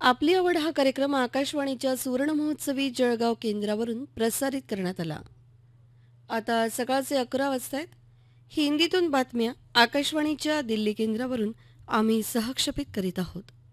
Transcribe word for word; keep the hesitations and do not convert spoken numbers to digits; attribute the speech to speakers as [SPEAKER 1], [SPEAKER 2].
[SPEAKER 1] आपली आवड हा कार्यक्रम आकाशवाणीच्या सुवर्ण महोत्सवी जळगाव केंद्रावरून प्रसारित करण्यात आला. आता सकाळचे अकरा वाजता आहेत. हिंदीतून बातम्या आकाशवाणीच्या दिल्ली केंद्रावरून आम्ही सहक्षेपित करीत आहोत.